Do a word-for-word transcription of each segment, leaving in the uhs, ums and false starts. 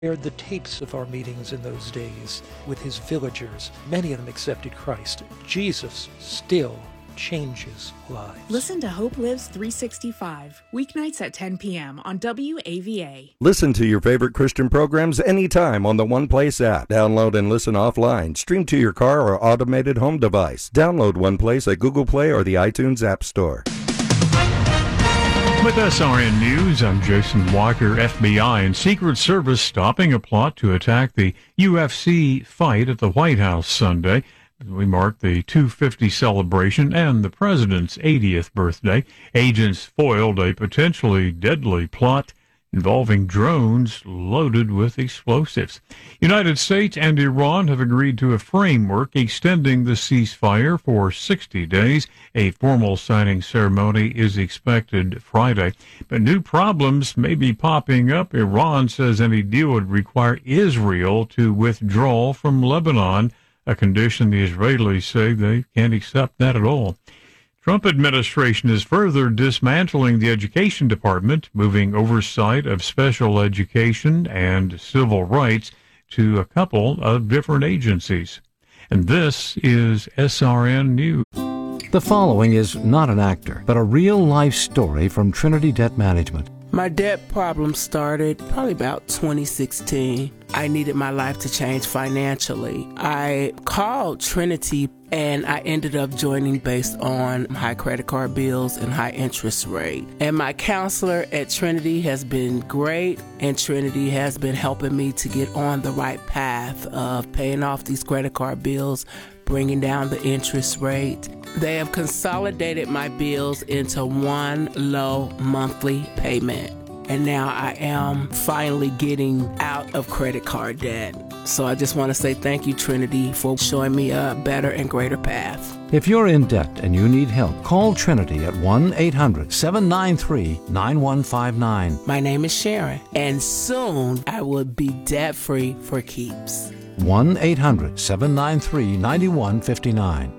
aired the tapes of our meetings in those days with his villagers. Many of them accepted Christ. Jesus still changes lives. Listen to Hope Lives three sixty-five, weeknights at ten p.m. on W A V A. Listen to your favorite Christian programs anytime on the One Place app. Download and listen offline. Stream to your car or automated home device. Download One Place at Google Play or the iTunes App Store. With S R N News, I'm Jason Walker. F B I and Secret Service stopping a plot to attack the U F C fight at the White House Sunday. We mark the two fifty celebration and the president's eightieth birthday. Agents foiled a potentially deadly plot involving drones loaded with explosives. United States and Iran have agreed to a framework extending the ceasefire for sixty days. A formal signing ceremony is expected Friday. But new problems may be popping up. Iran says any deal would require Israel to withdraw from Lebanon, a condition the Israelis say they can't accept that at all. Trump administration is further dismantling the education department, moving oversight of special education and civil rights to a couple of different agencies. And this is S R N News. The following is not an actor, but a real-life story from Trinity Debt Management. My debt problem started probably about twenty sixteen. I needed my life to change financially. I called Trinity and I ended up joining based on high credit card bills and high interest rate. And my counselor at Trinity has been great, and Trinity has been helping me to get on the right path of paying off these credit card bills, bringing down the interest rate. They have consolidated my bills into one low monthly payment. And now I am finally getting out of credit card debt. So I just want to say thank you, Trinity, for showing me a better and greater path. If you're in debt and you need help, call Trinity at one eight hundred seven nine three nine one five nine. My name is Sharon, and soon I will be debt-free for keeps. one eight hundred seven nine three nine one five nine.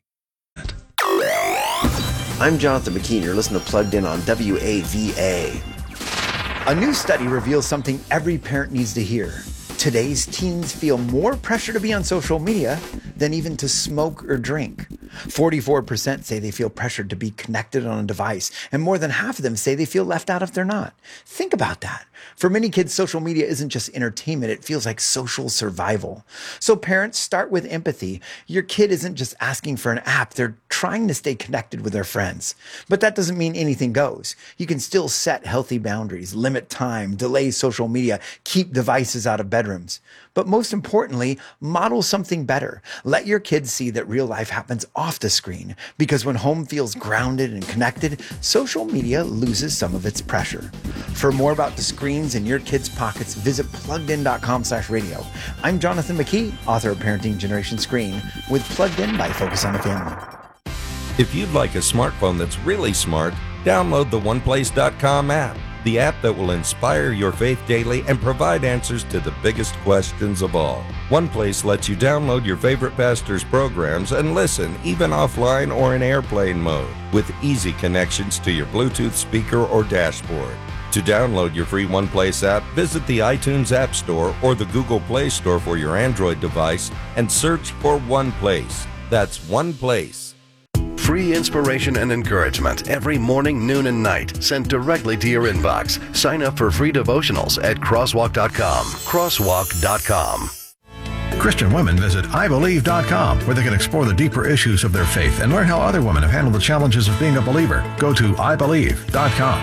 I'm Jonathan McKean. You're listening to Plugged In on W A V A. A new study reveals something every parent needs to hear. Today's teens feel more pressure to be on social media than even to smoke or drink. forty-four percent say they feel pressured to be connected on a device, and more than half of them say they feel left out if they're not. Think about that. For many kids, social media isn't just entertainment, it feels like social survival. So parents, start with empathy. Your kid isn't just asking for an app, they're trying to stay connected with their friends. But that doesn't mean anything goes. You can still set healthy boundaries, limit time, delay social media, keep devices out of bedrooms. But most importantly, model something better. Let your kids see that real life happens off the screen, because when home feels grounded and connected, social media loses some of its pressure. For more about the screens in your kids' pockets, visit pluggedin.com slash radio. I'm Jonathan McKee, author of Parenting Generation Screen, with Plugged In by Focus on the Family. If you'd like a smartphone that's really smart, download the one place dot com app, the app that will inspire your faith daily and provide answers to the biggest questions of all. OnePlace lets you download your favorite pastor's programs and listen even offline or in airplane mode with easy connections to your Bluetooth speaker or dashboard. To download your free OnePlace app, visit the iTunes App Store or the Google Play Store for your Android device and search for OnePlace. That's OnePlace. Free inspiration and encouragement every morning, noon, and night sent directly to your inbox. Sign up for free devotionals at crosswalk dot com. crosswalk dot com. Christian women visit I believe dot com, where they can explore the deeper issues of their faith and learn how other women have handled the challenges of being a believer. Go to I believe dot com.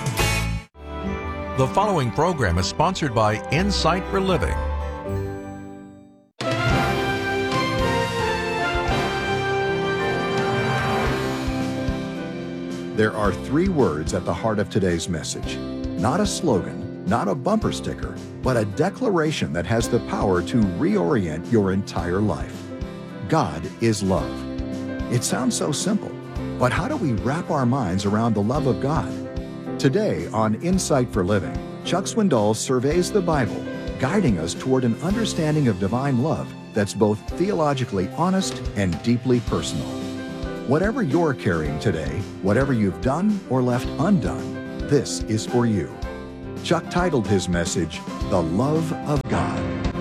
The following program is sponsored by Insight for Living. There are three words at the heart of today's message. Not a slogan, not a bumper sticker, but a declaration that has the power to reorient your entire life. God is love. It sounds so simple, but how do we wrap our minds around the love of God? Today on Insight for Living, Chuck Swindoll surveys the Bible, guiding us toward an understanding of divine love that's both theologically honest and deeply personal. Whatever you're carrying today, whatever you've done or left undone, this is for you. Chuck titled his message, the love of God.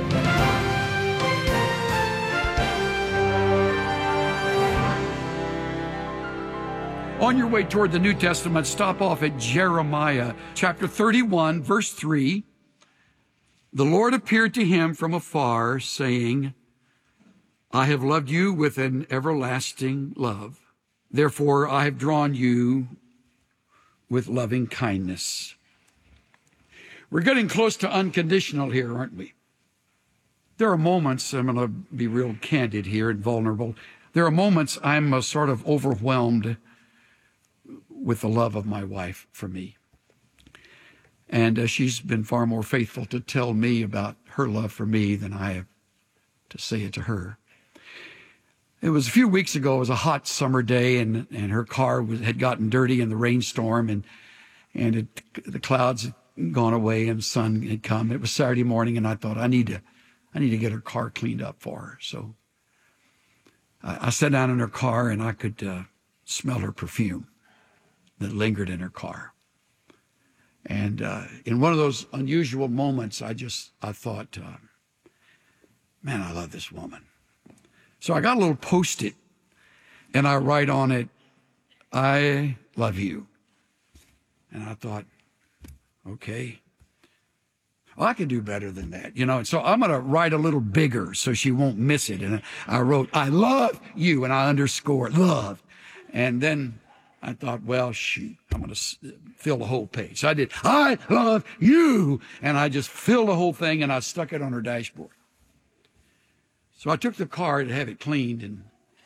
On your way toward the New Testament, stop off at Jeremiah chapter thirty-one, verse three. The Lord appeared to him from afar, saying, I have loved you with an everlasting love. Therefore, I have drawn you with loving kindness. We're getting close to unconditional here, aren't we? There are moments, I'm going to be real candid here and vulnerable. There are moments I'm uh, sort of overwhelmed with the love of my wife for me. And uh, she's been far more faithful to tell me about her love for me than I have to say it to her. It was a few weeks ago. It was a hot summer day, and, and her car was, had gotten dirty in the rainstorm, and and it, the clouds had gone away and the sun had come. It was Saturday morning, and I thought I need to I need to get her car cleaned up for her. So I, I sat down in her car, and I could uh, smell her perfume that lingered in her car. And uh, in one of those unusual moments, I just, I thought, uh, man, I love this woman. So I got a little Post-it, and I write on it, I love you. And I thought, okay, well, I can do better than that, you know. And so I'm going to write a little bigger so she won't miss it. And I wrote, I love you, and I underscore love. And then I thought, well, shoot, I'm going to fill the whole page. So I did, I love you. And I just filled the whole thing, and I stuck it on her dashboard. So I took the car to have it cleaned and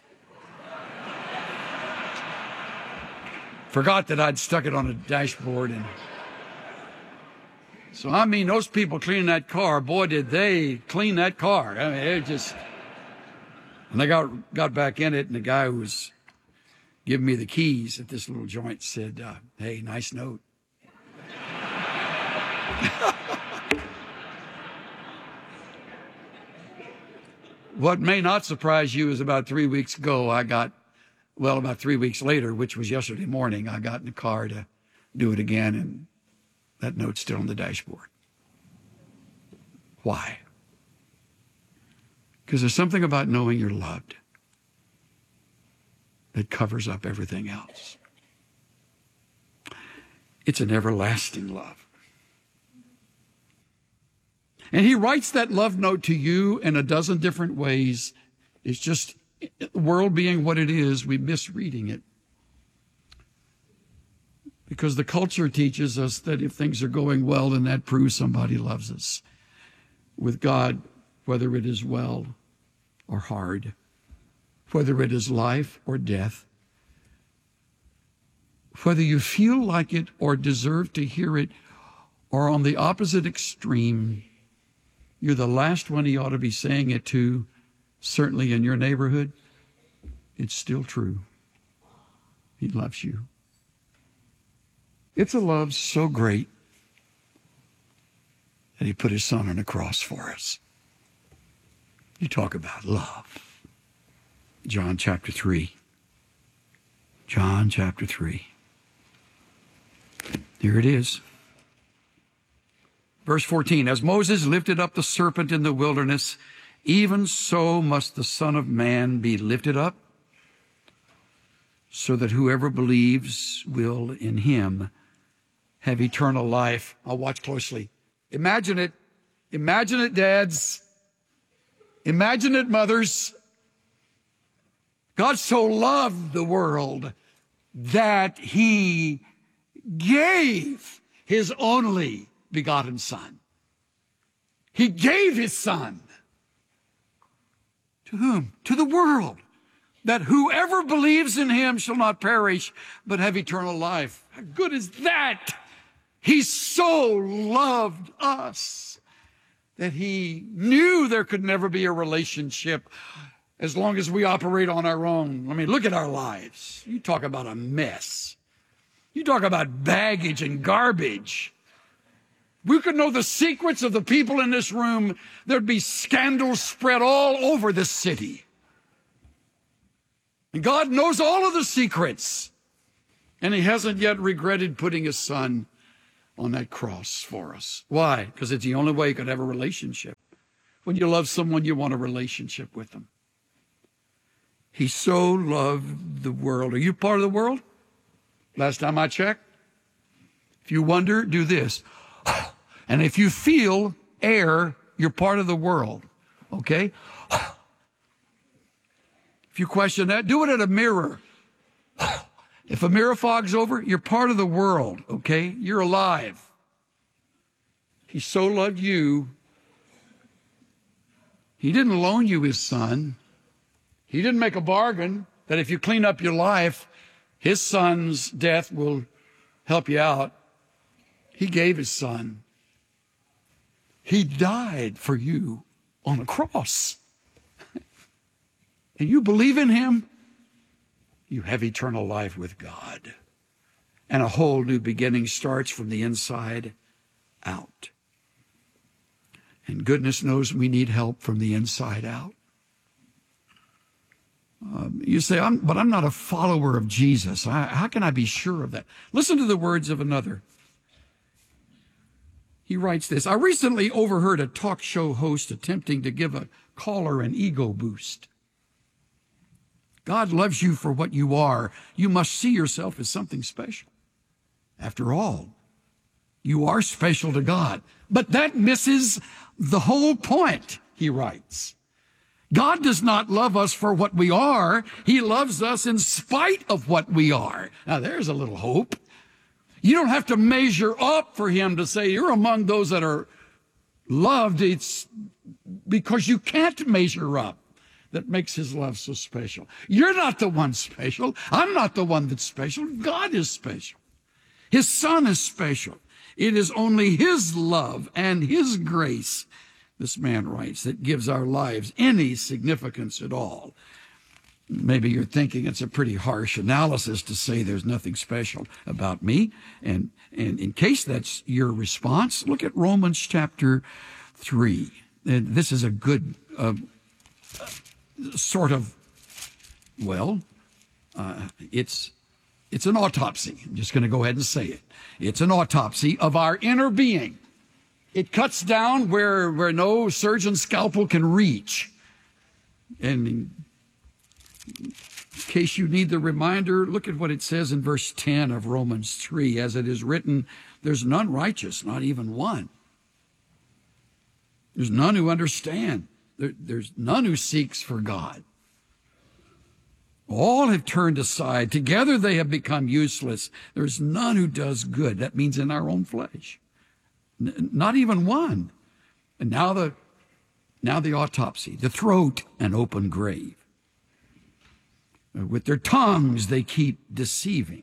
forgot that I'd stuck it on the dashboard. And so, I mean, those people cleaning that car, boy, did they clean that car. I mean, it just, and I got, got back in it, and the guy who was giving me the keys at this little joint said, uh, hey, nice note. What may not surprise you is about three weeks ago, I got, well, about three weeks later, which was yesterday morning, I got in the car to do it again, and that note's still on the dashboard. Why? Because there's something about knowing you're loved that covers up everything else. It's an everlasting love. And he writes that love note to you in a dozen different ways. It's just, the world being what it is, we miss reading it. Because the culture teaches us that if things are going well, then that proves somebody loves us. With God, whether it is well or hard, whether it is life or death, whether you feel like it or deserve to hear it, or on the opposite extreme, you're the last one he ought to be saying it to, certainly in your neighborhood, it's still true. He loves you. It's a love so great that he put his son on a cross for us. You talk about love. John chapter three. John chapter three. Here it is. Verse fourteen, as Moses lifted up the serpent in the wilderness, even so must the Son of Man be lifted up, so that whoever believes will in him have eternal life. I'll watch closely. Imagine it. Imagine it, dads. Imagine it, mothers. God so loved the world that he gave his only begotten Son. He gave his Son. To whom? To the world. That whoever believes in him shall not perish, but have eternal life. How good is that? He so loved us that he knew there could never be a relationship as long as we operate on our own. I mean, look at our lives. You talk about a mess. You talk about baggage and garbage. We could know the secrets of the people in this room. There'd be scandals spread all over this city. And God knows all of the secrets. And he hasn't yet regretted putting his Son on that cross for us. Why? Because it's the only way you could have a relationship. When you love someone, you want a relationship with them. He so loved the world. Are you part of the world? Last time I checked. If you wonder, do this. And if you feel air, you're part of the world. Okay? If you question that, do it at a mirror. If a mirror fog's over, you're part of the world. Okay? You're alive. He so loved you. He didn't loan you his son. He didn't make a bargain that if you clean up your life, his son's death will help you out. He gave his son. He died for you on a cross. And you believe in him, you have eternal life with God. And a whole new beginning starts from the inside out. And goodness knows we need help from the inside out. Um, you say, I'm, but I'm not a follower of Jesus. I, how can I be sure of that? Listen to the words of another. He writes this: I recently overheard a talk show host attempting to give a caller an ego boost. God loves you for what you are. You must see yourself as something special. After all, you are special to God. But that misses the whole point, he writes. God does not love us for what we are. He loves us in spite of what we are. Now, there's a little hope. You don't have to measure up for him to say you're among those that are loved. It's because you can't measure up that makes his love so special. You're not the one special. I'm not the one that's special. God is special. His son is special. It is only his love and his grace, this man writes, that gives our lives any significance at all. Maybe you're thinking it's a pretty harsh analysis to say there's nothing special about me. And, and in case that's your response, look at Romans chapter three. And this is a good uh, sort of, well, uh, it's, it's an autopsy. I'm just going to go ahead and say it. It's an autopsy of our inner being. It cuts down where, where no surgeon's scalpel can reach. And in case you need the reminder, look at what it says in verse ten of Romans three. As it is written, there's none righteous, not even one. There's none who understand. There, there's none who seeks for God. All have turned aside. Together they have become useless. There's none who does good. That means in our own flesh. N- not even one. And now the, now the autopsy. The throat, an open grave. With their tongues they keep deceiving.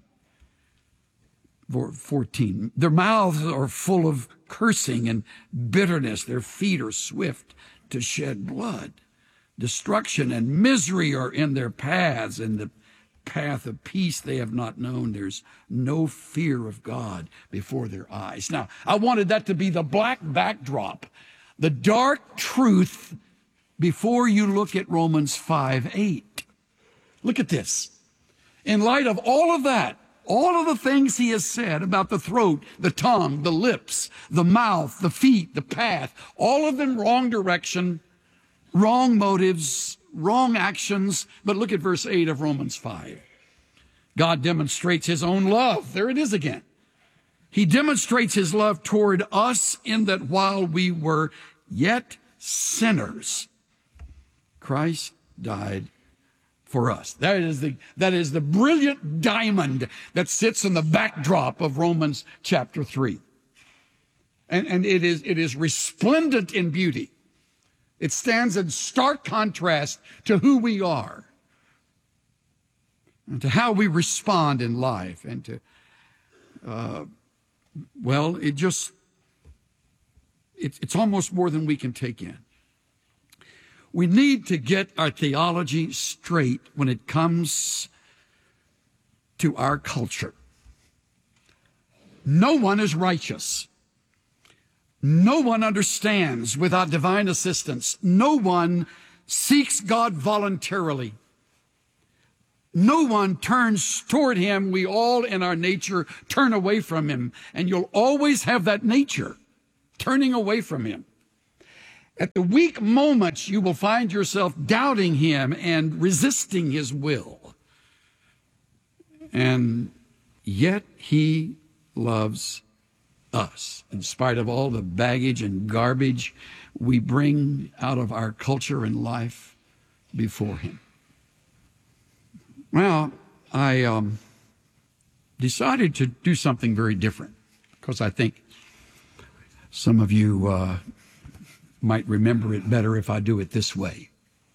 fourteen. Their mouths are full of cursing and bitterness. Their feet are swift to shed blood. Destruction and misery are in their paths, and the path of peace they have not known. There's no fear of God before their eyes. Now, I wanted that to be the black backdrop, the dark truth before you look at Romans five eight. Look at this. In light of all of that, all of the things he has said about the throat, the tongue, the lips, the mouth, the feet, the path, all of them wrong direction, wrong motives, wrong actions. But look at verse eight of Romans five. God demonstrates his own love. There it is again. He demonstrates his love toward us in that while we were yet sinners, Christ died for us. That is the, that is the brilliant diamond that sits in the backdrop of Romans chapter three. And, and it is, it is resplendent in beauty. It stands in stark contrast to who we are and to how we respond in life and to, uh, well, it just, it, it's almost more than we can take in. We need to get our theology straight when it comes to our culture. No one is righteous. No one understands without divine assistance. No one seeks God voluntarily. No one turns toward him. We all in our nature turn away from him. And you'll always have that nature, turning away from him. At the weak moments, you will find yourself doubting him and resisting his will. And yet he loves us, in spite of all the baggage and garbage we bring out of our culture and life before him. Well, I um, decided to do something very different, because I think some of you uh, might remember it better if I do it this way.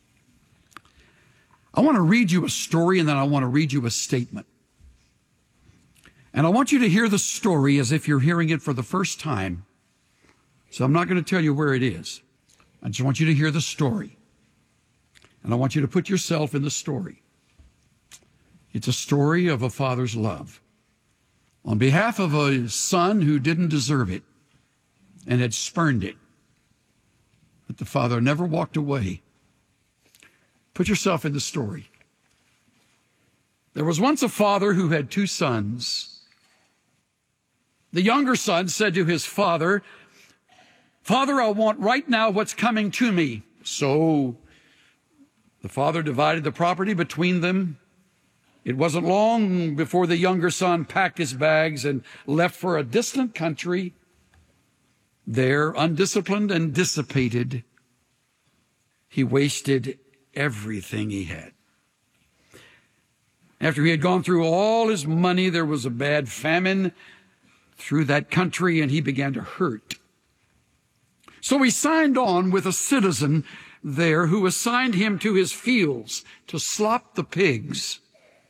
I want to read you a story, and then I want to read you a statement. And I want you to hear the story as if you're hearing it for the first time. So I'm not going to tell you where it is. I just want you to hear the story. And I want you to put yourself in the story. It's a story of a father's love on behalf of a son who didn't deserve it and had spurned it. But the father never walked away. Put yourself in the story. There was once a father who had two sons. The younger son said to his father, "Father, I want right now what's coming to me." So the father divided the property between them. It wasn't long before the younger son packed his bags and left for a distant country. There, undisciplined and dissipated, he wasted everything he had. After he had gone through all his money, there was a bad famine through that country, and he began to hurt. So he signed on with a citizen there who assigned him to his fields to slop the pigs.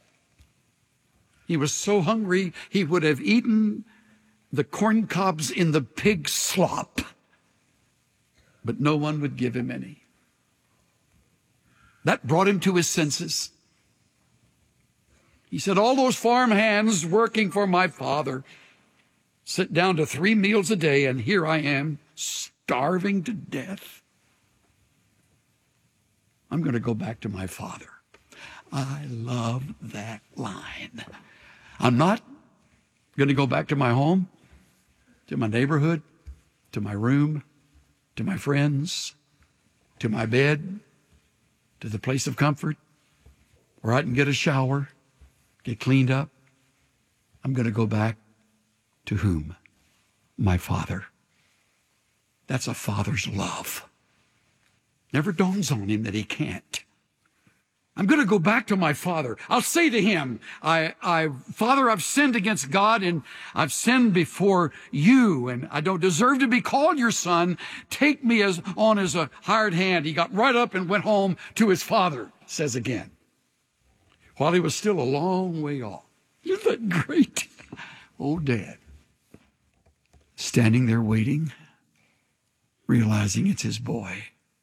He was so hungry, he would have eaten the corn cobs in the pig slop, but no one would give him any. That brought him to his senses. He said, all those farm hands working for my father sit down to three meals a day, and here I am starving to death. I'm going to go back to my father. I love that line. I'm not going to go back to my home, to my neighborhood, to my room, to my friends, to my bed, to the place of comfort where I can get a shower, get cleaned up. I'm going to go back to whom? My father. That's a father's love. Never dawns on him that he can't. I'm going to go back to my father. I'll say to him, I, I, Father, I've sinned against God, and I've sinned before you, and I don't deserve to be called your son. Take me as on as a hired hand. He got right up and went home to his father, says again, while he was still a long way off. Isn't that great? Old dad, standing there waiting, realizing it's his boy.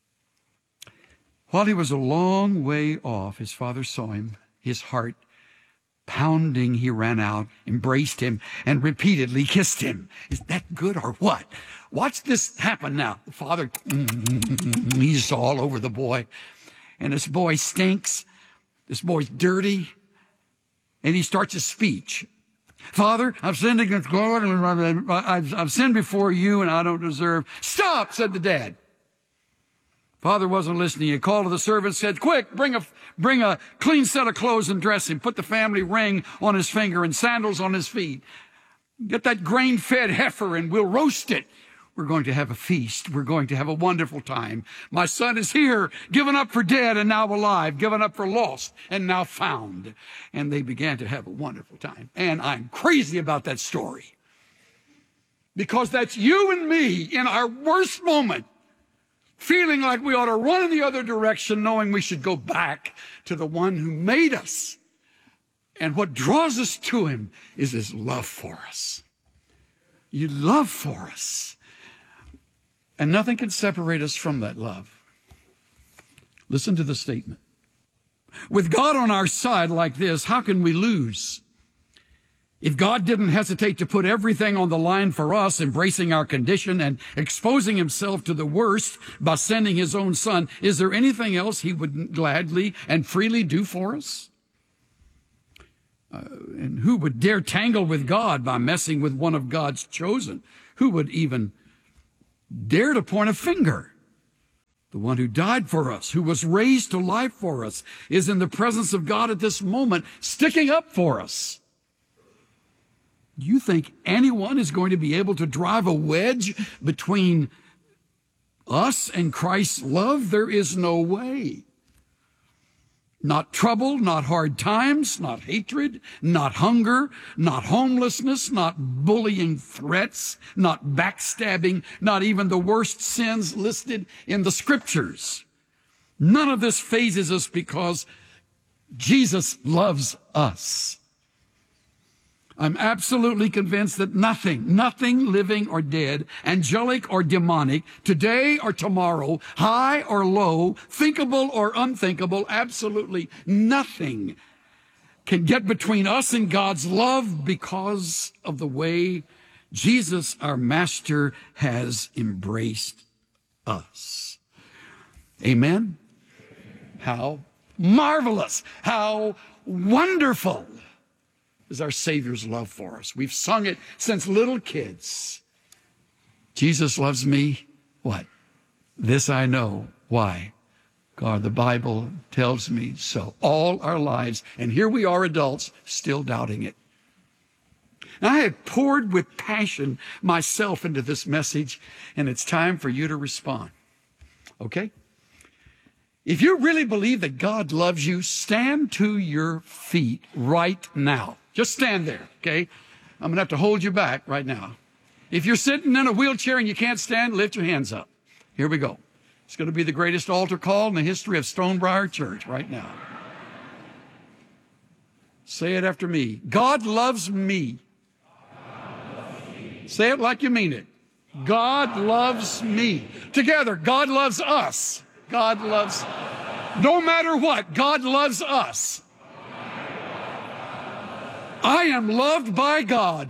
While he was a long way off, his father saw him, his heart pounding. He ran out, embraced him, and repeatedly kissed him. Is that good or what? Watch this happen now. The father, he's all over the boy. And this boy stinks. This boy's dirty. And he starts his speech. Father, I've sinned against God, and I've, I've sinned before you, and I don't deserve. Stop, said the dad. Father wasn't listening. He called to the servant, said, quick, bring a, bring a clean set of clothes and dress him. Put the family ring on his finger and sandals on his feet. Get that grain-fed heifer and we'll roast it. We're going to have a feast. We're going to have a wonderful time. My son is here, given up for dead and now alive, given up for lost and now found. And they began to have a wonderful time. And I'm crazy about that story, because that's you and me in our worst moment, feeling like we ought to run in the other direction, knowing we should go back to the one who made us. And what draws us to him is his love for us. His love for us. And nothing can separate us from that love. Listen to the statement. With God on our side like this, how can we lose? If God didn't hesitate to put everything on the line for us, embracing our condition and exposing himself to the worst by sending his own son, is there anything else he would gladly and freely do for us? Uh, and who would dare tangle with God by messing with one of God's chosen? Who would even dare to point a finger? The one who died for us, who was raised to life for us, is in the presence of God at this moment, sticking up for us. Do you think anyone is going to be able to drive a wedge between us and Christ's love? There is no way. Not trouble, not hard times, not hatred, not hunger, not homelessness, not bullying threats, not backstabbing, not even the worst sins listed in the scriptures. None of this phases us because Jesus loves us. I'm absolutely convinced that nothing, nothing living or dead, angelic or demonic, today or tomorrow, high or low, thinkable or unthinkable, absolutely nothing can get between us and God's love because of the way Jesus, our Master, has embraced us. Amen? How marvelous, how wonderful is our Savior's love for us. We've sung it since little kids. Jesus loves me. What? This I know. Why? God, the Bible tells me so. All our lives. And here we are adults still doubting it. And I have poured with passion myself into this message, and it's time for you to respond. Okay? If you really believe that God loves you, stand to your feet right now. Just stand there, okay? I'm going to have to hold you back right now. If you're sitting in a wheelchair and you can't stand, lift your hands up. Here we go. It's going to be the greatest altar call in the history of Stonebriar Church right now. Say it after me. God loves me. God loves me. Say it like you mean it. God loves me. Together, God loves us. God loves, no matter what, God loves us. I am loved by God.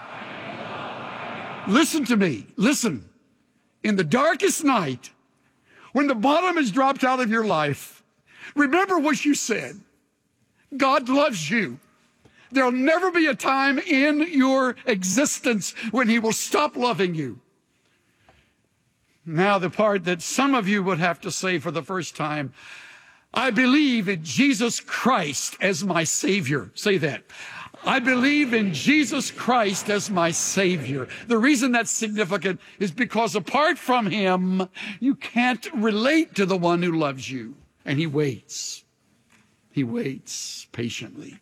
Listen to me. Listen. In the darkest night, when the bottom has dropped out of your life, remember what you said. God loves you. There'll never be a time in your existence when He will stop loving you. Now, the part that some of you would have to say for the first time, I believe in Jesus Christ as my Savior. Say that. I believe in Jesus Christ as my Savior. The reason that's significant is because apart from Him, you can't relate to the one who loves you. And He waits. He waits patiently.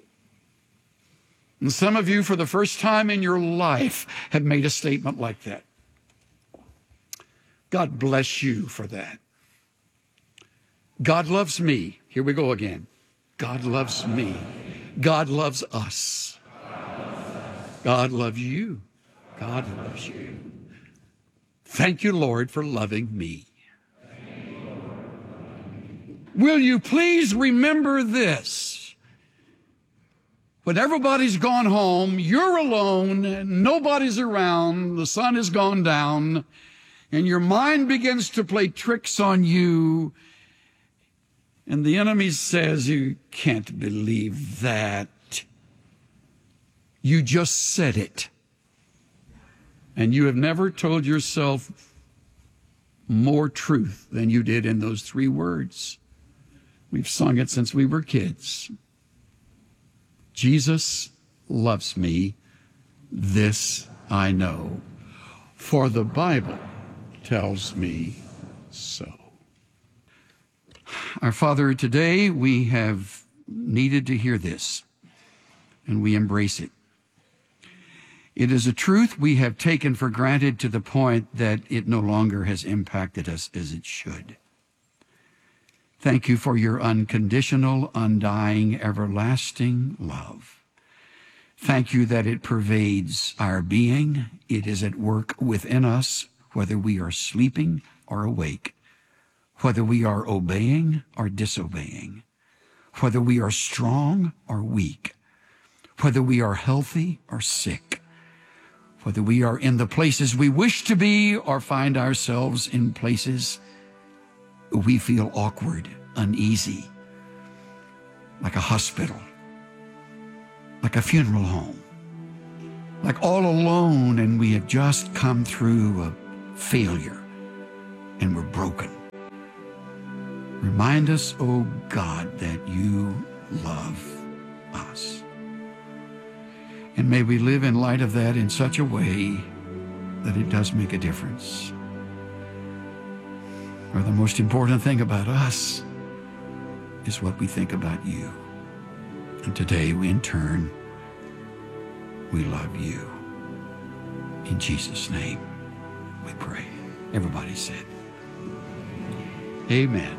And some of you, for the first time in your life, have made a statement like that. God bless you for that. God loves me. Here we go again. God loves me. God loves us. God loves you. God loves you. Thank you, Lord, for loving me. Will you please remember this? When everybody's gone home, you're alone, nobody's around, the sun has gone down, and your mind begins to play tricks on you, and the enemy says, you can't believe that. You just said it. And you have never told yourself more truth than you did in those three words. We've sung it since we were kids. Jesus loves me, this I know, for the Bible tells me so. Our Father, today we have needed to hear this, and we embrace it. It is a truth we have taken for granted to the point that it no longer has impacted us as it should. Thank you for your unconditional, undying, everlasting love. Thank you that it pervades our being. It is at work within us, whether we are sleeping or awake, whether we are obeying or disobeying, whether we are strong or weak, whether we are healthy or sick, whether we are in the places we wish to be or find ourselves in places we feel awkward, uneasy, like a hospital. like a funeral home, like all alone, and we have just come through a failure and we're broken. Remind us, oh God, that you love us. And may we live in light of that in such a way that it does make a difference. For the most important thing about us is what we think about you. And today, we, in turn, we love you. In Jesus' name, we pray. Everybody said, amen.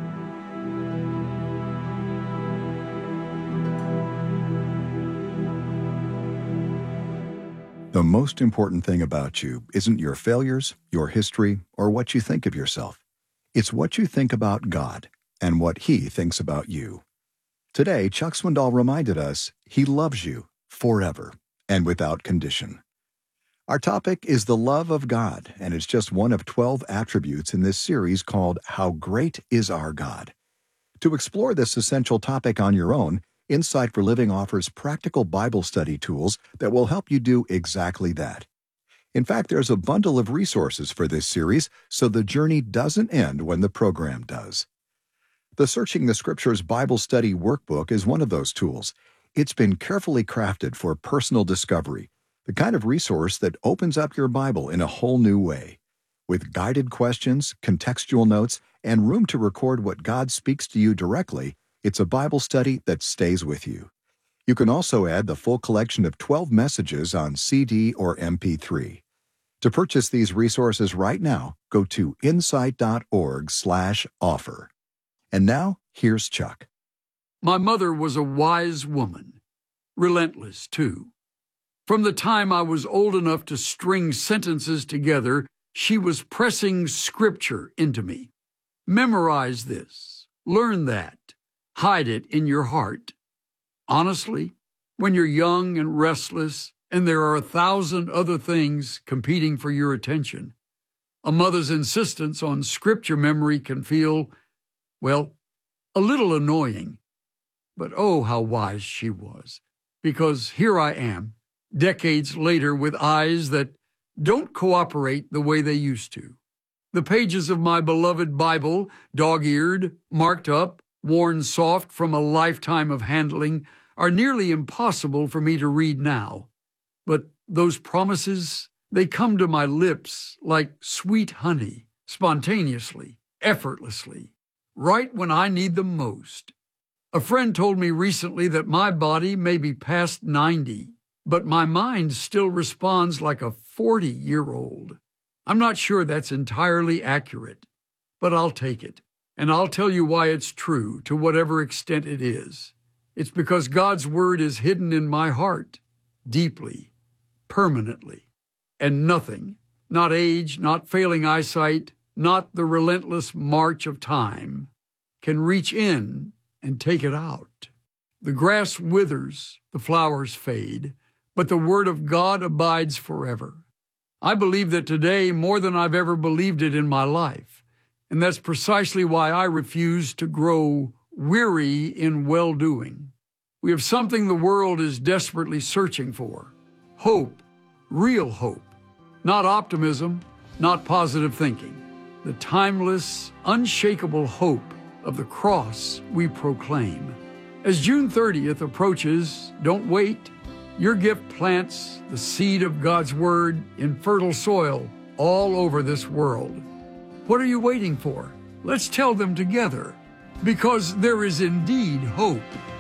The most important thing about you isn't your failures, your history, or what you think of yourself. It's what you think about God and what He thinks about you. Today, Chuck Swindoll reminded us He loves you forever and without condition. Our topic is the love of God, and it's just one of twelve attributes in this series called How Great Is Our God? To explore this essential topic on your own, Insight for Living offers practical Bible study tools that will help you do exactly that. In fact, there's a bundle of resources for this series, so the journey doesn't end when the program does. The Searching the Scriptures Bible Study Workbook is one of those tools. It's been carefully crafted for personal discovery, the kind of resource that opens up your Bible in a whole new way. With guided questions, contextual notes, and room to record what God speaks to you directly, it's a Bible study that stays with you. You can also add the full collection of twelve messages on C D or M P three. To purchase these resources right now, go to insight.org slash offer. And now, here's Chuck. My mother was a wise woman, relentless too. From the time I was old enough to string sentences together, she was pressing Scripture into me. Memorize this, learn that, hide it in your heart. Honestly, when you're young and restless and there are a thousand other things competing for your attention, a mother's insistence on Scripture memory can feel, well, a little annoying. But oh, how wise she was, because here I am, decades later, with eyes that don't cooperate the way they used to. The pages of my beloved Bible, dog-eared, marked up, worn soft from a lifetime of handling, are nearly impossible for me to read now. But those promises, they come to my lips like sweet honey, spontaneously, effortlessly, right when I need them most. A friend told me recently that my body may be past ninety, but my mind still responds like a forty-year-old. I'm not sure that's entirely accurate, but I'll take it, and I'll tell you why it's true to whatever extent it is. It's because God's Word is hidden in my heart, deeply, permanently, and nothing, not age, not failing eyesight, not the relentless march of time, can reach in and take it out. The grass withers, the flowers fade, but the Word of God abides forever. I believe that today more than I've ever believed it in my life, and that's precisely why I refuse to grow weary in well-doing. We have something the world is desperately searching for: hope, real hope, not optimism, not positive thinking, the timeless, unshakable hope of the cross we proclaim. As June thirtieth approaches, don't wait. Your gift plants the seed of God's Word in fertile soil all over this world. What are you waiting for? Let's tell them together, because there is indeed hope.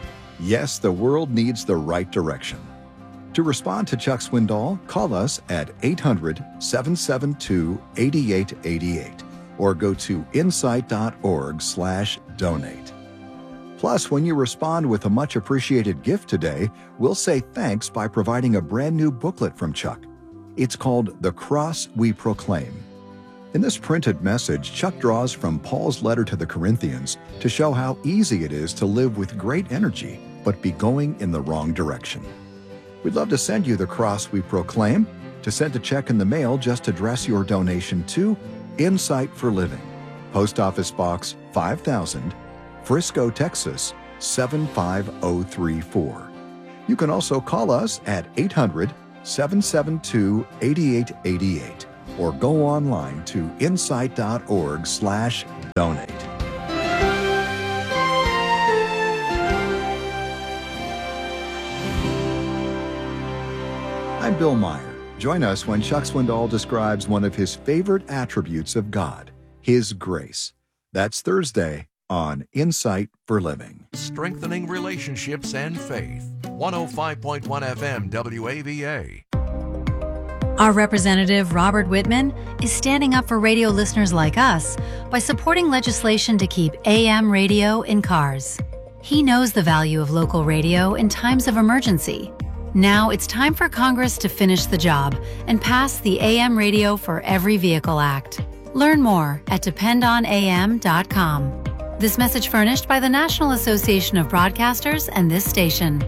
Yes, the world needs the right direction. To respond to Chuck Swindoll, call us at eight hundred, seven seven two, eight eight eight eight or go to insight.org slash donate. Plus, when you respond with a much appreciated gift today, we'll say thanks by providing a brand new booklet from Chuck. It's called The Cross We Proclaim. In this printed message, Chuck draws from Paul's letter to the Corinthians to show how easy it is to live with great energy, but be going in the wrong direction. We'd love to send you The Cross We Proclaim. To send a check in the mail, just address your donation to Insight for Living, Post Office Box five thousand, Frisco, Texas seven five zero three four. You can also call us at eight hundred, seven seven two, eight eight eight eight or go online to insight.org slash donate. I'm Bill Meyer. Join us when Chuck Swindoll describes one of his favorite attributes of God, His grace. That's Thursday on Insight for Living. Strengthening relationships and faith. one oh five point one F M W A V A. Our representative, Robert Whitman, is standing up for radio listeners like us by supporting legislation to keep A M radio in cars. He knows the value of local radio in times of emergency. Now it's time for Congress to finish the job and pass the A M Radio for Every Vehicle Act. Learn more at depend on A M dot com. This message furnished by the National Association of Broadcasters and this station.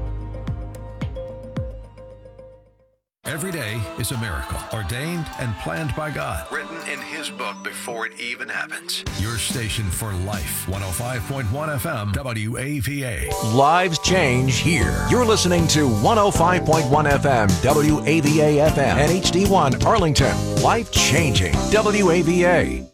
Every day is a miracle, ordained and planned by God. Written in His book before it even happens. Your station for life, one oh five point one F M, W A V A. Lives change here. You're listening to one oh five point one F M, W A V A F M, and H D one Arlington. Life changing, W A V A.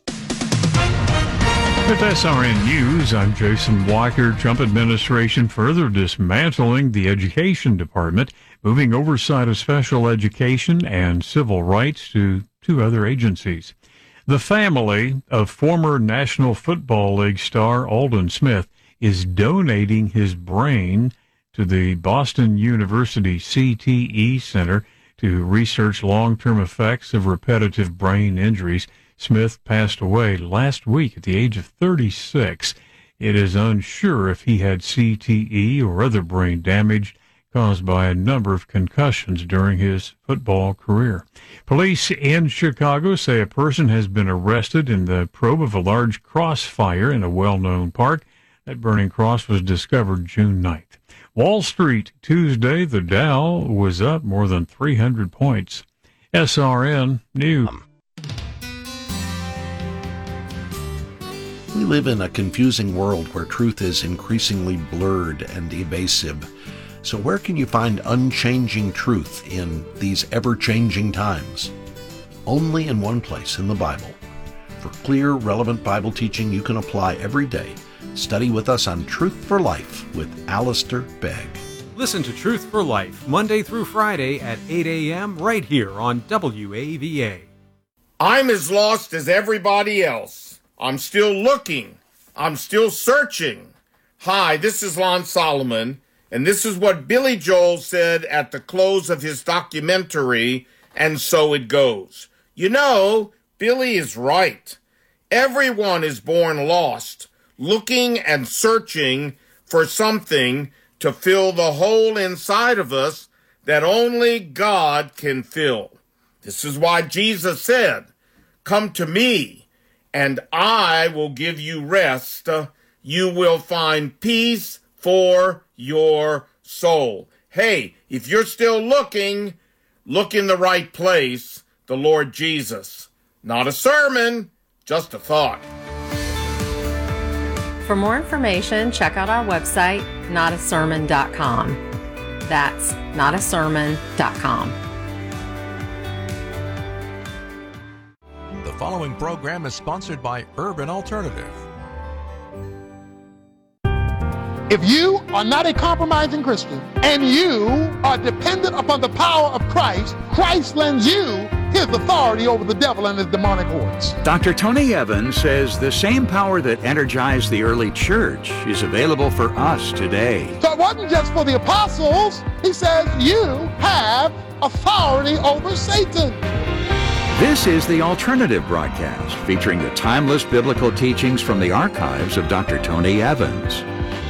With S R N News, I'm Jason Walker. Trump administration further dismantling the education department, moving oversight of special education and civil rights to two other agencies. The family of former National Football League star Aldon Smith is donating his brain to the Boston University C T E Center to research long-term effects of repetitive brain injuries. Smith passed away last week at the age of thirty-six. It is unsure if he had C T E or other brain damage caused by a number of concussions during his football career. Police in Chicago say a person has been arrested in the probe of a large crossfire in a well-known park. That burning cross was discovered June ninth. Wall Street, Tuesday, the Dow was up more than three hundred points. S R N News. We live in a confusing world where truth is increasingly blurred and evasive. So where can you find unchanging truth in these ever-changing times? Only in one place, in the Bible. For clear, relevant Bible teaching you can apply every day, study with us on Truth for Life with Alistair Begg. Listen to Truth for Life, Monday through Friday at eight a.m. right here on W A V A. I'm as lost as everybody else. I'm still looking. I'm still searching. Hi, this is Lon Solomon, and this is what Billy Joel said at the close of his documentary, And So It Goes. You know, Billy is right. Everyone is born lost, looking and searching for something to fill the hole inside of us that only God can fill. This is why Jesus said, "Come to me, and I will give you rest. You will find peace for your soul." Hey, if you're still looking, look in the right place, the Lord Jesus. Not a sermon, just a thought. For more information, check out our website, not a sermon dot com. That's not a sermon dot com. The following program is sponsored by Urban Alternative. If you are not a compromising Christian and you are dependent upon the power of Christ, Christ lends you his authority over the devil and his demonic hordes. Doctor Tony Evans says the same power that energized the early church is available for us today. So it wasn't just for the apostles. He says you have authority over Satan. This is the Alternative Broadcast, featuring the timeless biblical teachings from the archives of Doctor Tony Evans.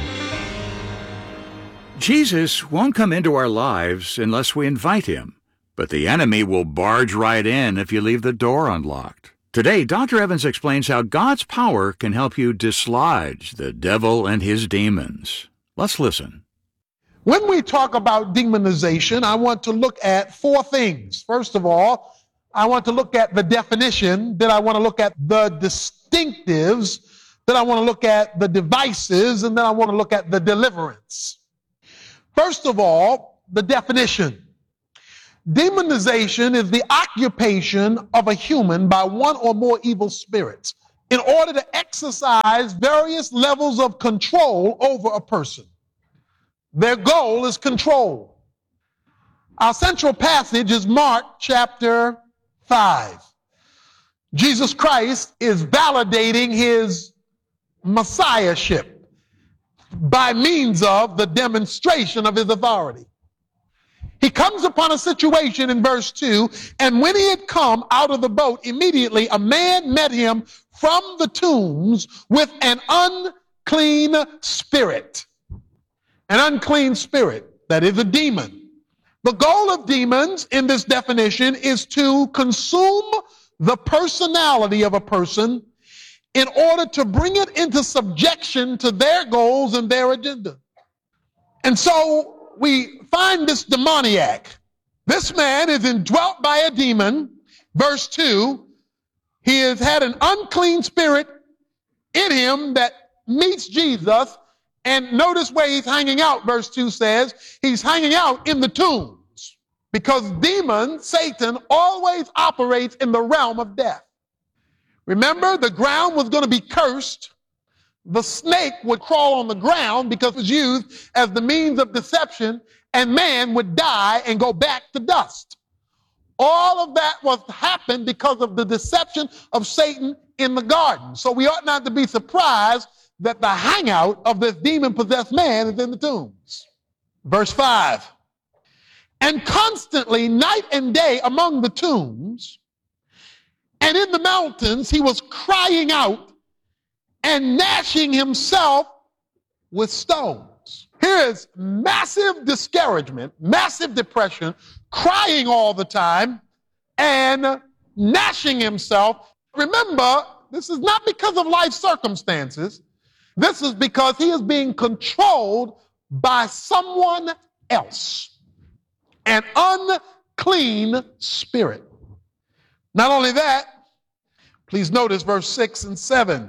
Jesus won't come into our lives unless we invite him, but the enemy will barge right in if you leave the door unlocked. Today, Doctor Evans explains how God's power can help you dislodge the devil and his demons. Let's listen. When we talk about demonization, I want to look at four things. First of all, I want to look at the definition, then I want to look at the distinctives, then I want to look at the devices, and then I want to look at the deliverance. First of all, the definition. Demonization is the occupation of a human by one or more evil spirits in order to exercise various levels of control over a person. Their goal is control. Our central passage is Mark chapter five. Jesus Christ is validating his messiahship by means of the demonstration of his authority. He comes upon a situation in verse two, and when he had come out of the boat, immediately a man met him from the tombs with an unclean spirit. An unclean spirit, that is a demon. The goal of demons in this definition is to consume the personality of a person in order to bring it into subjection to their goals and their agenda. And so we find this demoniac. This man is indwelt by a demon. Verse two, he has had an unclean spirit in him that meets Jesus. And notice where he's hanging out, verse two says. He's hanging out in the tombs because demon, Satan, always operates in the realm of death. Remember, the ground was going to be cursed. The snake would crawl on the ground because it was used as the means of deception, and man would die and go back to dust. All of that was happened because of the deception of Satan in the garden. So we ought not to be surprised that the hangout of this demon-possessed man is in the tombs. Verse five, and constantly night and day among the tombs and in the mountains he was crying out and gnashing himself with stones. Here is massive discouragement, massive depression, crying all the time, and gnashing himself. Remember, this is not because of life circumstances. This is because he is being controlled by someone else, an unclean spirit. Not only that, please notice verse six and seven.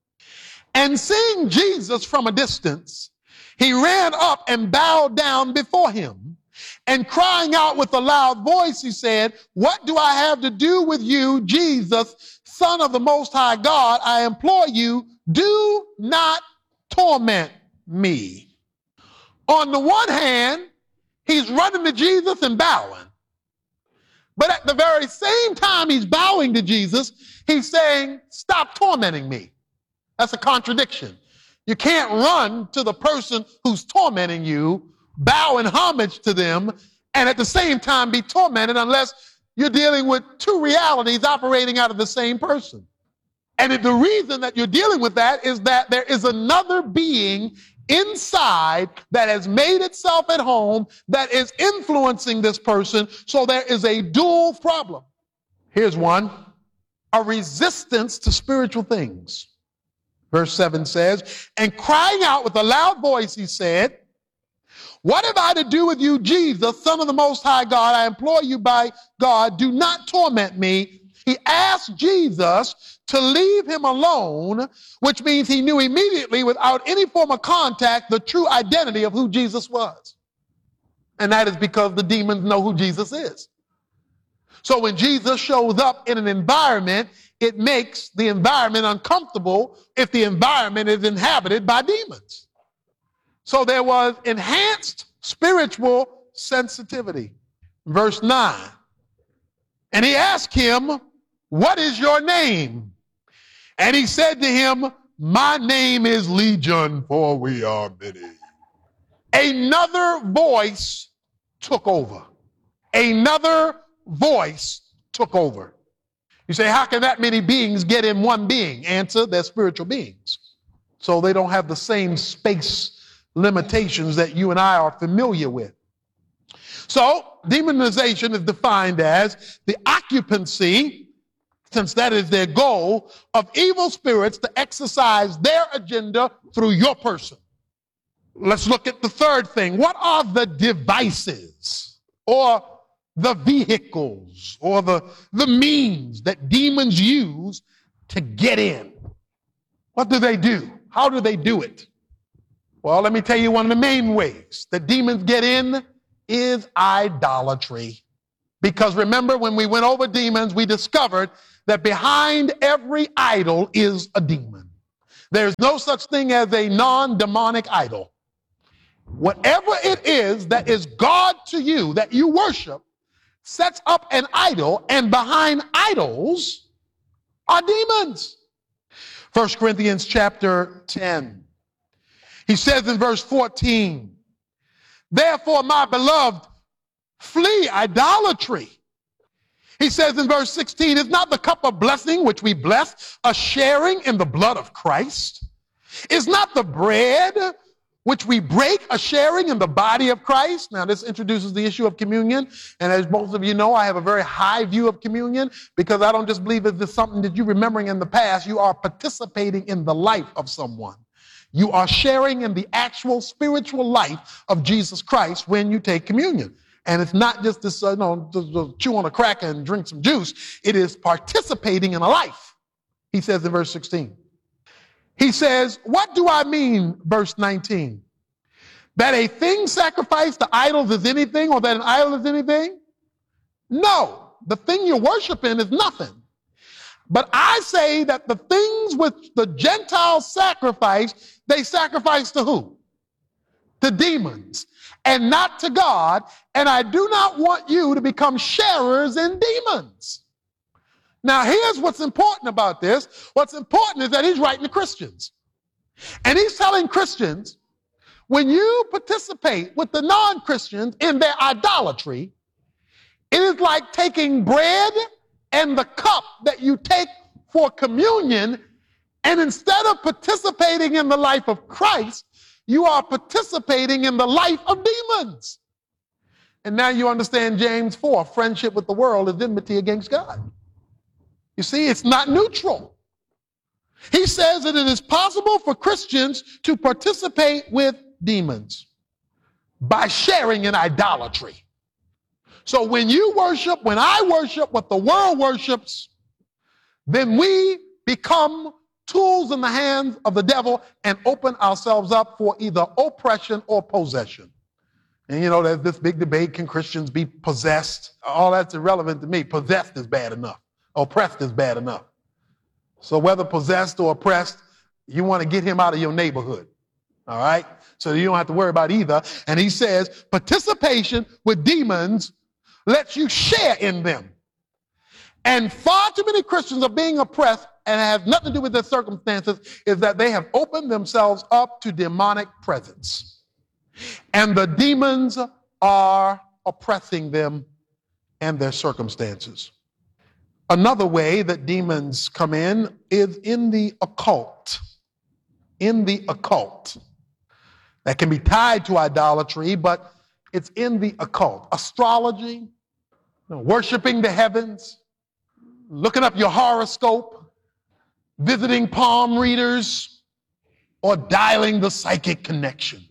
And seeing Jesus from a distance, he ran up and bowed down before him, and crying out with a loud voice, he said, what do I have to do with you, Jesus, Son of the Most High God? I implore you, do not torment me. On the one hand, he's running to Jesus and bowing. But at the very same time he's bowing to Jesus, he's saying, stop tormenting me. That's a contradiction. You can't run to the person who's tormenting you, bow in homage to them, and at the same time be tormented unless you're dealing with two realities operating out of the same person. And the reason that you're dealing with that is that there is another being inside that has made itself at home that is influencing this person. So there is a dual problem. Here's one, a resistance to spiritual things. Verse seven says, and crying out with a loud voice, he said, what have I to do with you, Jesus, Son of the Most High God? I implore you by God, do not torment me. He asked Jesus to leave him alone, which means he knew immediately, without any form of contact, the true identity of who Jesus was. And that is because the demons know who Jesus is. So when Jesus shows up in an environment, it makes the environment uncomfortable if the environment is inhabited by demons. So there was enhanced spiritual sensitivity. Verse nine, and he asked him, what is your name? And he said to him, my name is Legion, for we are many. Another voice took over. Another voice took over. You say, how can that many beings get in one being? Answer, they're spiritual beings. So they don't have the same space limitations that you and I are familiar with. So demonization is defined as the occupancy, since that is their goal, of evil spirits to exercise their agenda through your person. Let's look at the third thing. What are the devices or the vehicles or the, the means that demons use to get in? What do they do? How do they do it? Well, let me tell you one of the main ways that demons get in is idolatry. Because remember, when we went over demons, we discovered that behind every idol is a demon. There's no such thing as a non-demonic idol. Whatever it is that is God to you, that you worship, sets up an idol, and behind idols are demons. First Corinthians chapter ten. He says in verse fourteen, therefore, my beloved, flee idolatry. He says in verse sixteen, is not the cup of blessing which we bless a sharing in the blood of Christ? Is not the bread which we break a sharing in the body of Christ? Now, this introduces the issue of communion. And as most of you know, I have a very high view of communion because I don't just believe it's just something that you're remembering in the past. You are participating in the life of someone. You are sharing in the actual spiritual life of Jesus Christ when you take communion. And it's not just this, uh, you know, to, to chew on a cracker and drink some juice. It is participating in a life, he says in verse sixteen. He says, what do I mean, verse nineteen? That a thing sacrificed to idols is anything, or that an idol is anything? No, the thing you're worshiping is nothing. But I say that the things which the Gentiles sacrifice, they sacrifice to who? To demons, and not to God. And I do not want you to become sharers in demons. Now, here's what's important about this. What's important is that he's writing to Christians. And he's telling Christians, when you participate with the non-Christians in their idolatry, it is like taking bread and the cup that you take for communion, and instead of participating in the life of Christ, you are participating in the life of demons. And now you understand James four, friendship with the world is enmity against God. You see, it's not neutral. He says that it is possible for Christians to participate with demons by sharing in idolatry. So when you worship, when I worship what the world worships, then we become tools in the hands of the devil and open ourselves up for either oppression or possession. And you know, there's this big debate, can Christians be possessed? All that's irrelevant to me. Possessed is bad enough. Oppressed is bad enough. So whether possessed or oppressed, you want to get him out of your neighborhood. All right? So you don't have to worry about either. And he says, participation with demons lets you share in them. And far too many Christians are being oppressed, and it has nothing to do with their circumstances, is that they have opened themselves up to demonic presence. And the demons are oppressing them and their circumstances. Another way that demons come in is in the occult. In the occult. That can be tied to idolatry, but it's in the occult. Astrology, you know, worshiping the heavens, looking up your horoscope, visiting palm readers, or dialing the psychic connection.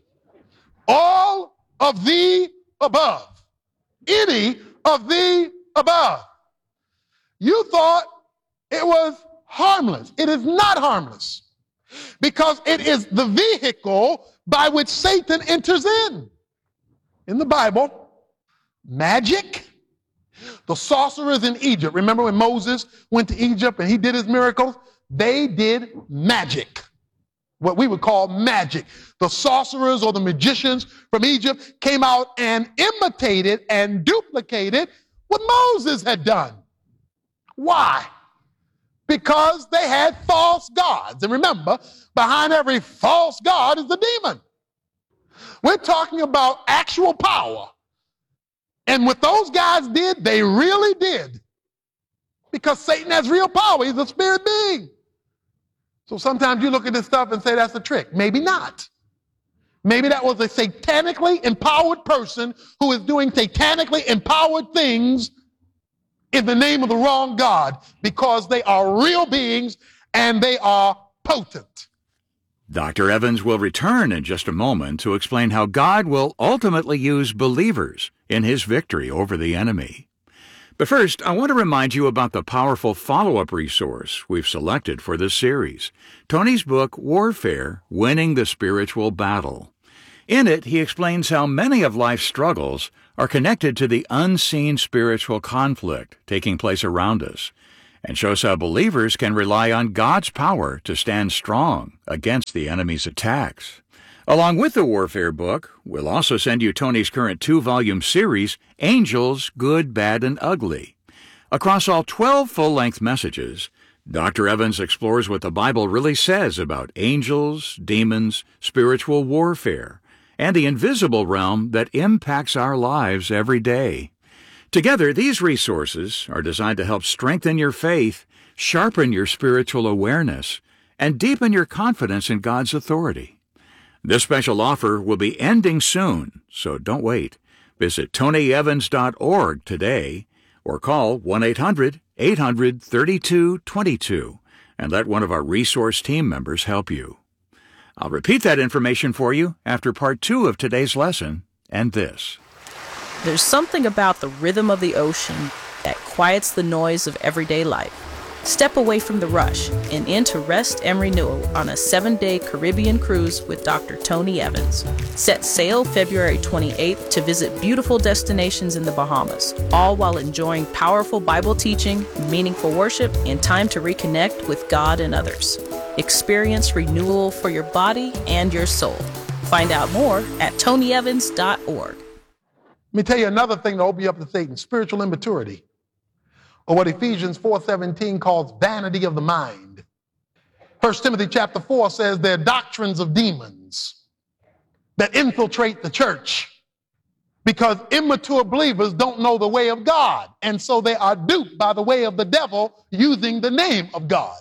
All of the above. Any of the above. You thought it was harmless. It is not harmless because it is the vehicle by which Satan enters in. In the Bible, magic, the sorcerers in Egypt. Remember when Moses went to Egypt and he did his miracles? They did magic, what we would call magic. The sorcerers or the magicians from Egypt came out and imitated and duplicated what Moses had done. Why? Because they had false gods. And remember, behind every false god is the demon. We're talking about actual power. And what those guys did, they really did. Because Satan has real power. He's a spirit being. So sometimes you look at this stuff and say that's a trick. Maybe not. Maybe that was a satanically empowered person who is doing satanically empowered things in the name of the wrong God, because they are real beings and they are potent. Doctor Evans will return in just a moment to explain how God will ultimately use believers in his victory over the enemy. But first, I want to remind you about the powerful follow-up resource we've selected for this series, Tony's book, Warfare, Winning the Spiritual Battle. In it, he explains how many of life's struggles are connected to the unseen spiritual conflict taking place around us, and shows how believers can rely on God's power to stand strong against the enemy's attacks. Along with the Warfare book, we'll also send you Tony's current two-volume series, Angels, Good, Bad, and Ugly. Across all twelve full-length messages, Doctor Evans explores what the Bible really says about angels, demons, spiritual warfare, and the invisible realm that impacts our lives every day. Together, these resources are designed to help strengthen your faith, sharpen your spiritual awareness, and deepen your confidence in God's authority. This special offer will be ending soon, so don't wait. Visit tony evans dot org today or call one eight hundred eight hundred thirty-two twenty-two and let one of our resource team members help you. I'll repeat that information for you after part two of today's lesson and this. There's something about the rhythm of the ocean that quiets the noise of everyday life. Step away from the rush and into rest and renewal on a seven-day Caribbean cruise with Doctor Tony Evans. Set sail February twenty-eighth to visit beautiful destinations in the Bahamas, all while enjoying powerful Bible teaching, meaningful worship, and time to reconnect with God and others. Experience renewal for your body and your soul. Find out more at tony evans dot org. Let me tell you another thing to open you up to Satan, spiritual immaturity, or what Ephesians four seventeen calls vanity of the mind. First Timothy chapter four says they're doctrines of demons that infiltrate the church because immature believers don't know the way of God, and so they are duped by the way of the devil using the name of God.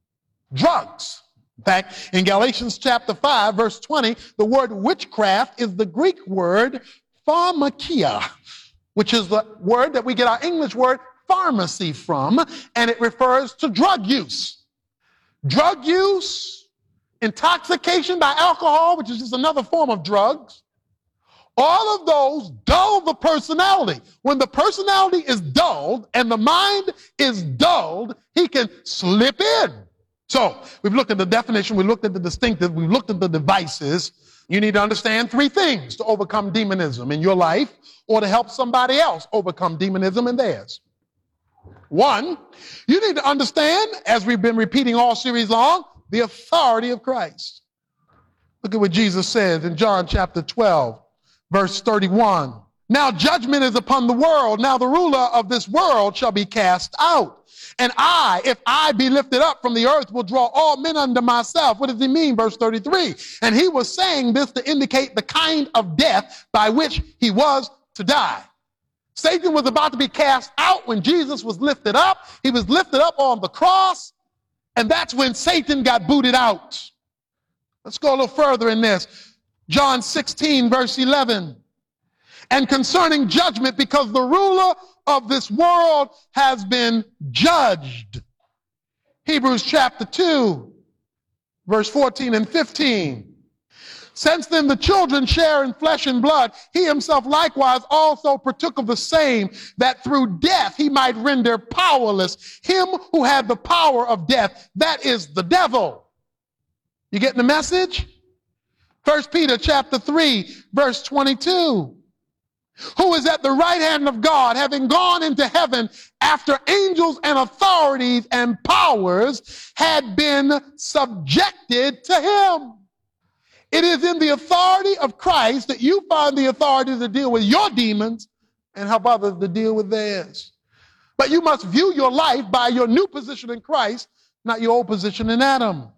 Drugs. In fact, in Galatians chapter five, verse twenty, the word witchcraft is the Greek word pharmakia, which is the word that we get our English word pharmacy from, and it refers to drug use. Drug use, intoxication by alcohol, which is just another form of drugs, all of those dull the personality. When the personality is dulled and the mind is dulled, he can slip in. So we've looked at the definition, we looked at the distinctive, we've looked at the devices. You need to understand three things to overcome demonism in your life or to help somebody else overcome demonism in theirs. One, you need to understand, as we've been repeating all series long, the authority of Christ. Look at what Jesus says in John chapter twelve, verse thirty-one. Now judgment is upon the world. Now the ruler of this world shall be cast out. And I, if I be lifted up from the earth, will draw all men unto myself. What does he mean? Verse thirty-three. And he was saying this to indicate the kind of death by which he was to die. Satan was about to be cast out when Jesus was lifted up. He was lifted up on the cross, and that's when Satan got booted out. Let's go a little further in this. John sixteen, verse eleven. And concerning judgment, because the ruler of this world has been judged. Hebrews chapter two, verse fourteen and fifteen. Since then the children share in flesh and blood, he himself likewise also partook of the same, that through death he might render powerless him who had the power of death, that is the devil. You getting the message? First Peter chapter three, verse twenty-two. Who is at the right hand of God, having gone into heaven after angels and authorities and powers had been subjected to him. It is in the authority of Christ that you find the authority to deal with your demons and help others to deal with theirs. But you must view your life by your new position in Christ, not your old position in Adam.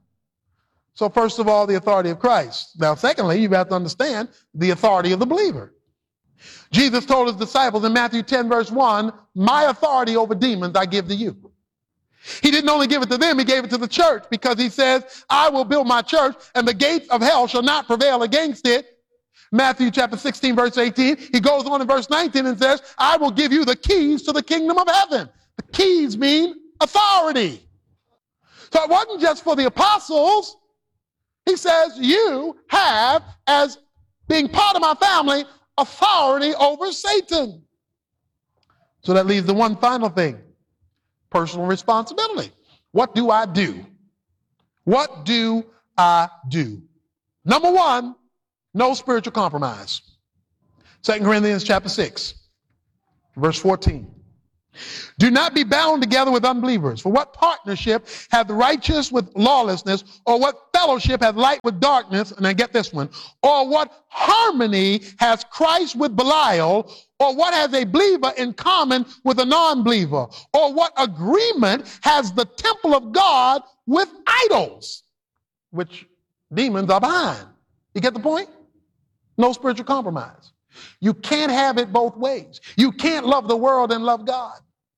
So first of all, the authority of Christ. Now, secondly, you have to understand the authority of the believer. Jesus told his disciples in Matthew ten, verse one, my authority over demons I give to you. He didn't only give it to them, he gave it to the church, because he says, I will build my church and the gates of hell shall not prevail against it. Matthew chapter sixteen, verse eighteen, he goes on in verse nineteen and says, I will give you the keys to the kingdom of heaven. The keys mean authority. So it wasn't just for the apostles. He says, you have, as being part of my family, authority over Satan. So that leaves the one final thing, personal responsibility. What do I do? What do I do? Number one, No spiritual compromise. Second Corinthians chapter six, verse fourteen. Do not be bound together with unbelievers. For what partnership hath the righteous with lawlessness, or what fellowship hath light with darkness? And I get this one. Or what harmony has Christ with Belial? Or what has a believer in common with a non-believer? Or what agreement has the temple of God with idols, which demons are behind? You get the point? No spiritual compromise. You can't have it both ways. You can't love the world and love God.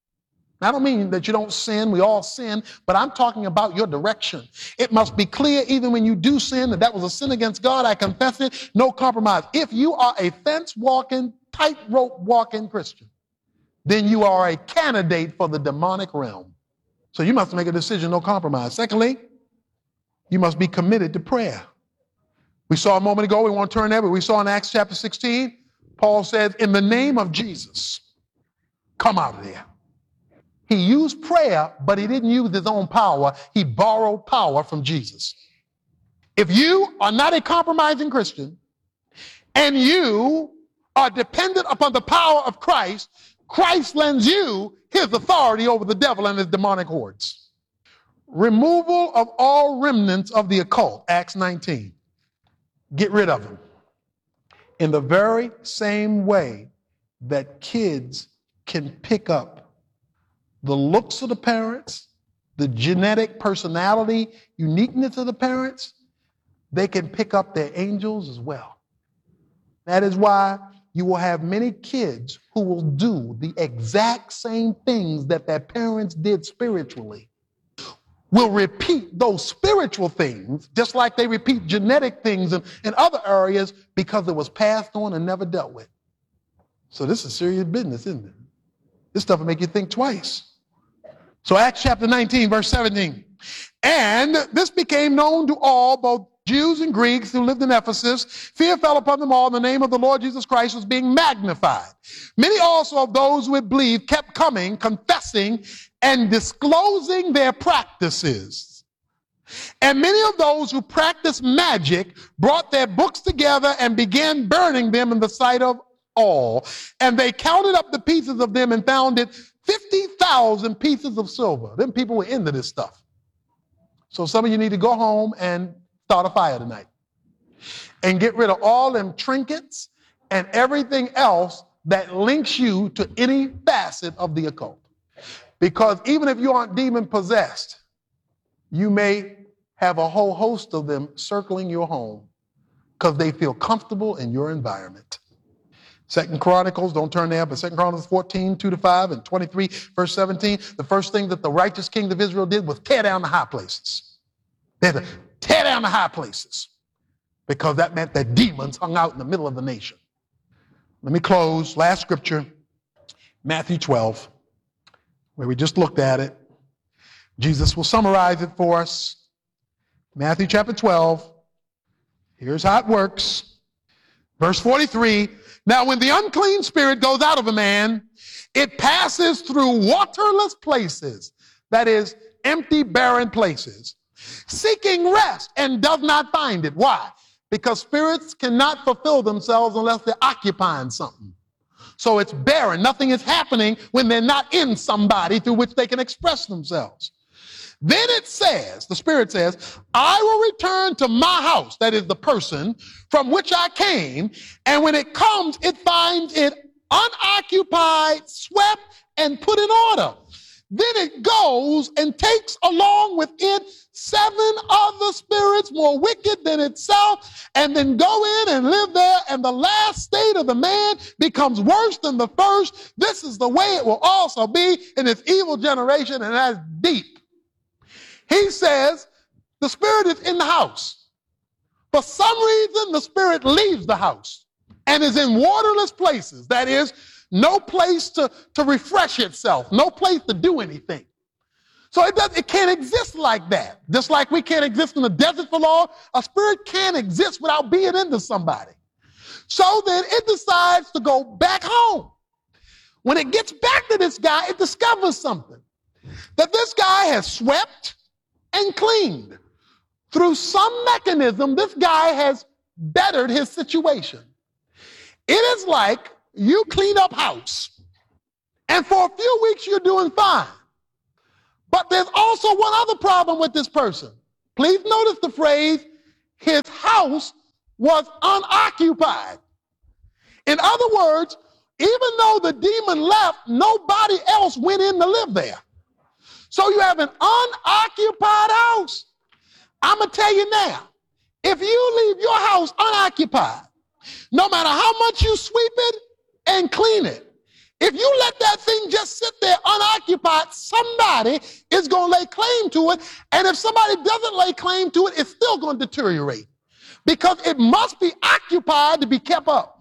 I don't mean that you don't sin. We all sin, but I'm talking about your direction. It must be clear even when you do sin that that was a sin against God. I confess it. No compromise. If you are a fence-walking, tightrope walking Christian, then you are a candidate for the demonic realm. So you must make a decision, no compromise. Secondly, you must be committed to prayer. We saw a moment ago, we won't turn there, but we saw in Acts chapter sixteen, Paul says, in the name of Jesus, come out of there. He used prayer, but he didn't use his own power. He borrowed power from Jesus. If you are not a compromising Christian and you are dependent upon the power of Christ, Christ lends you his authority over the devil and his demonic hordes. Removal of all remnants of the occult, Acts nineteen. Get rid of them. In the very same way that kids can pick up the looks of the parents, the genetic personality, uniqueness of the parents, they can pick up their angels as well. That is why you will have many kids who will do the exact same things that their parents did spiritually, will repeat those spiritual things just like they repeat genetic things in, in other areas because it was passed on and never dealt with. So this is serious business, isn't it? This stuff will make you think twice. So Acts chapter nineteen, verse seventeen. And this became known to all, both Jews and Greeks who lived in Ephesus. Fear fell upon them all. The name of the Lord Jesus Christ was being magnified. Many also of those who had believed kept coming, confessing, and disclosing their practices. And many of those who practiced magic brought their books together and began burning them in the sight of all. And they counted up the pieces of them and found it fifty thousand pieces of silver. Them people were into this stuff. So some of you need to go home and start a fire tonight and get rid of all them trinkets and everything else that links you to any facet of the occult. Because even if you aren't demon possessed, you may have a whole host of them circling your home because they feel comfortable in your environment. Second Chronicles, don't turn there, but Second Chronicles fourteen, two to five, and twenty-three, verse seventeen, the first thing that the righteous king of Israel did was tear down the high places. They had to tear down the high places because that meant that demons hung out in the middle of the nation. Let me close. Last scripture, Matthew twelve, where we just looked at it. Jesus will summarize it for us. Matthew chapter twelve. Here's how it works. Verse forty-three. Now, when the unclean spirit goes out of a man, it passes through waterless places, that is, empty, barren places, seeking rest and does not find it. Why? Because spirits cannot fulfill themselves unless they're occupying something. So it's barren. Nothing is happening when they're not in somebody through which they can express themselves. Then it says, the Spirit says, I will return to my house, that is the person from which I came, and when it comes, it finds it unoccupied, swept, and put in order. Then it goes and takes along with it seven other spirits more wicked than itself, and then go in and live there, and the last state of the man becomes worse than the first. This is the way it will also be in this evil generation, and that's deep. He says the spirit is in the house. For some reason, the spirit leaves the house and is in waterless places. That is, no place to, to refresh itself, no place to do anything. So it, does, it can't exist like that. Just like we can't exist in the desert for long, a spirit can't exist without being into somebody. So then it decides to go back home. When it gets back to this guy, it discovers something. That this guy has swept and cleaned. Through some mechanism, this guy has bettered his situation. It is like you clean up house, and for a few weeks you're doing fine. But there's also one other problem with this person. Please notice the phrase, his house was unoccupied. In other words, even though the demon left, nobody else went in to live there. So you have an unoccupied house. I'm going to tell you now, if you leave your house unoccupied, no matter how much you sweep it and clean it, if you let that thing just sit there unoccupied, somebody is going to lay claim to it. And if somebody doesn't lay claim to it, it's still going to deteriorate because it must be occupied to be kept up.